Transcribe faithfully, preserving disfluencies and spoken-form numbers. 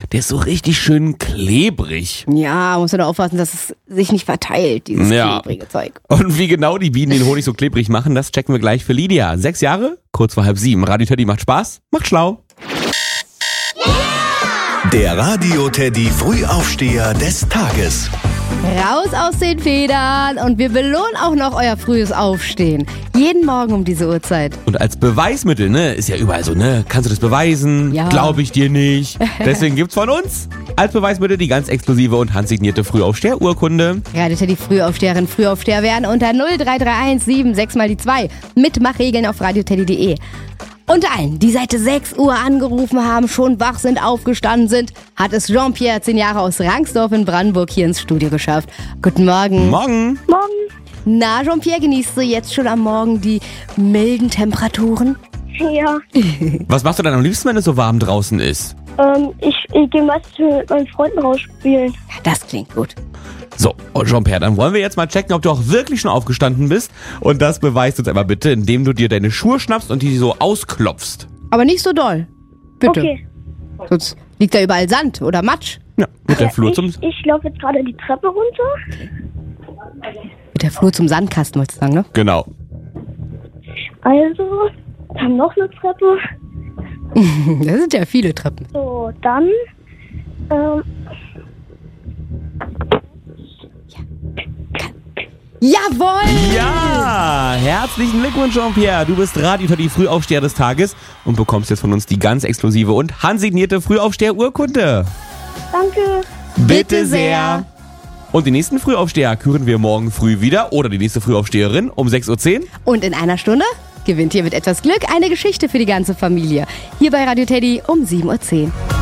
der ist so richtig schön klebrig. Ja, muss man doch aufpassen, dass es sich nicht verteilt, dieses Ja. klebrige Zeug. Und wie genau die Bienen den Honig so klebrig machen, das checken wir gleich für Lydia. Sechs Jahre, kurz vor halb sieben. Radio Teddy macht Spaß, macht schlau. Der Radio Teddy Frühaufsteher des Tages. Raus aus den Federn und wir belohnen auch noch euer frühes Aufstehen. Jeden Morgen um diese Uhrzeit. Und als Beweismittel, ne, ist ja überall so, ne, kannst du das beweisen? Ja. Glaube ich dir nicht. Deswegen gibt's von uns als Beweismittel die ganz exklusive und handsignierte Frühaufsteher-Urkunde. Radio Teddy Frühaufsteherin, Frühaufsteher werden unter null drei drei eins sieben sechs mal die zwei. Mitmachregeln auf radioteddy punkt de. Und allen, die seit sechs Uhr angerufen haben, schon wach sind, aufgestanden sind, hat es Jean-Pierre, zehn Jahre aus Rangsdorf in Brandenburg, hier ins Studio geschafft. Guten Morgen. Morgen. Morgen. Na, Jean-Pierre, genießt du jetzt schon am Morgen die milden Temperaturen? Ja. Was machst du dann am liebsten, wenn es so warm draußen ist? Ähm, ich ich gehe meistens mit meinen Freunden rausspielen. Das klingt gut. So, und Jean-Pierre, dann wollen wir jetzt mal checken, ob du auch wirklich schon aufgestanden bist. Und das beweist uns einmal bitte, indem du dir deine Schuhe schnappst und die so ausklopfst. Aber nicht so doll. Bitte. Okay. Sonst liegt da überall Sand oder Matsch. Ja, mit der Ja, Flur ich, zum... ich laufe jetzt gerade die Treppe runter. Mit der Flur zum Sandkasten, wolltest du sagen, ne? Genau. Also, dann noch eine Treppe. Das sind ja viele Treppen. So, dann. Ähm, Jawohl! Ja, herzlichen Glückwunsch, Jean-Pierre. Du bist Radio Teddy Frühaufsteher des Tages und bekommst jetzt von uns die ganz exklusive und handsignierte Frühaufsteher-Urkunde. danke. Bitte sehr. Und die nächsten Frühaufsteher küren wir morgen früh wieder oder die nächste Frühaufsteherin um sechs Uhr zehn. Und in einer Stunde gewinnt ihr mit etwas Glück eine Geschichte für die ganze Familie. Hier bei Radio Teddy um sieben Uhr zehn.